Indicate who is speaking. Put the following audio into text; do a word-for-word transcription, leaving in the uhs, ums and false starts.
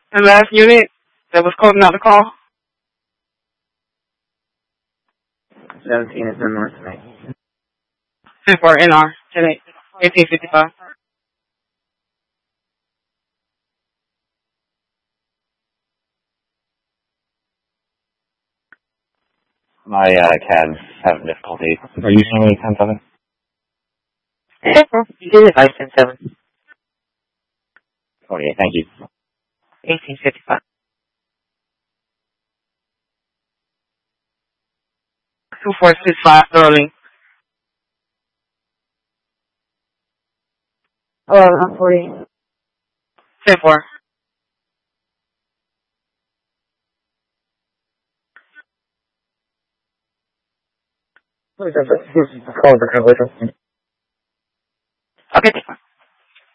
Speaker 1: The last unit that was called out the call.
Speaker 2: seventeen is in North tonight.
Speaker 1: ten four N R, eighteen fifty-five.
Speaker 3: My uh, C A D's having difficulty. Are you showing me ten seven?
Speaker 2: You did advise ten seven.
Speaker 3: twenty-eight, thank you.
Speaker 2: eighteen fifty-five.
Speaker 1: two four six five Sterling.
Speaker 2: Oh, I'm forty.
Speaker 1: ten four.
Speaker 2: Who's that? Who's calling for coverage?
Speaker 1: Okay.